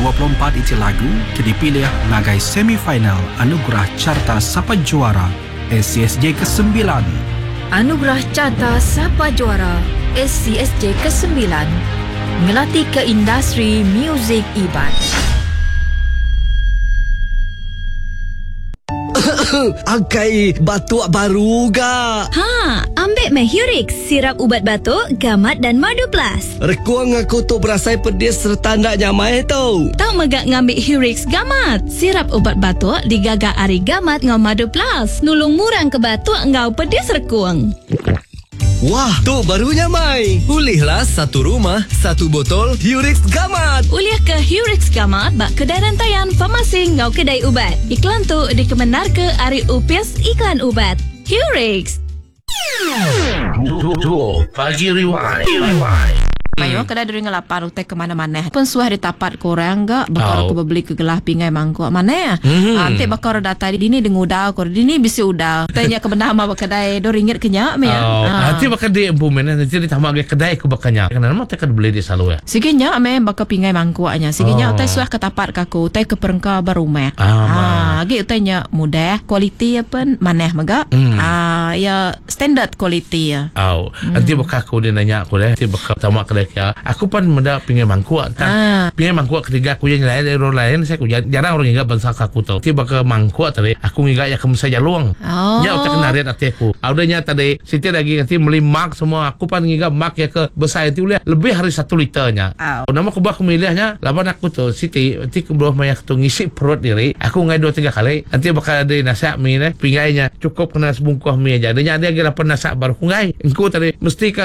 24 iti lagu dipilih ngagai semifinal Anugerah Carta Sapa Juara SCSJ ke-9. Anugerah Carta Sapa Juara SCSJ ke-9 ngelatih ke industri muzik Iban. Angkai batuk baru ga? Ha, ambil Hurix, sirap ubat batuk, gamat dan madu plus. Rekuang aku tu berasai pedis serta nak nyamai tu. Tahu megak ngambil Hurix gamat, sirap ubat batuk digagak ari gamat ngau madu plus. Nulung murang ke batuk ngau pedis rekuang. Wah, tu barunya Mai. Pulihlah satu rumah, satu botol Hurix Gamat. Uliah ke Hurix Gamat bak kedai rantaian farmasi ngau kedai ubat. Iklan tu dikemenar ke Ari UPS Iklan Ubat. Hurix. Pagi Rewind. Mayo kada duri ngelapar utek ke mana-mana. Pun suah ditapat korang enggak bakal aku beli ke gelah pingai mangkuk mana ya. Ante bakal data dini dengudau kor dini bisi udau. Tanya ke benda ma kedai RM2 kenyak me ya. Nanti bakal di empumen nanti ditambah ke kedai ku bakanya. Kenapa tak beli di selalu ya? Siginya me bakal pingai mangkuknya. Siginya utai suah ketapat kaku utai ke perengka barumah. Agi utainya mudah, kualiti apa maneh megak. Ya standard kualiti ya. Nanti bakal aku dia nanya aku deh. Nanti bakal tamak kedai ya. Aku pun menda pingai mangkuk. Pingai mangkuk ketiga aku yang lain dari orang lain saya aku jarang orang ingat bangsa aku tahu. Tiba ke mangkuk tadi aku ingat ya kamu saja luang. Ya utak kenarit hati aku. Audanya tadi Siti lagi nanti beli mak semua. Aku pun ingat mak ya ke besar itu lebih hari 1 liternya. Nama aku bah milihnya lawan aku tuh Siti nanti aku belum banyak tu ngisi perut diri. Aku ngai 2-3 kali. Nanti bakal ada nasihat mie pingainya cukup kena sebungkus mie aja. Adanya dia kira pernah nasihat baru ngai. Engkau tadi mesti